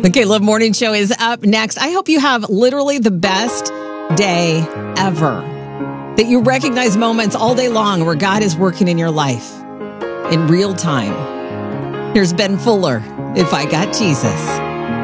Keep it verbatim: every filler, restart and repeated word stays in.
The Caleb Morning Show is up next. I hope you have literally the best day ever. That you recognize moments all day long where God is working in your life in real time. Here's Ben Fuller, If I Got Jesus.